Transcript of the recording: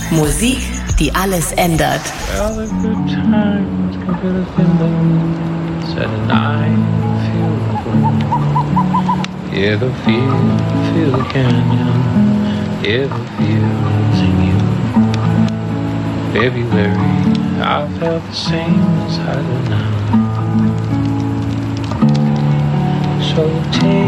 Musik, die alles ändert. Well, the good times can feel the feeling, said and I feel the wind. Hear the feel the canyon, hear the fields in you. February, I felt the same as I do now. So take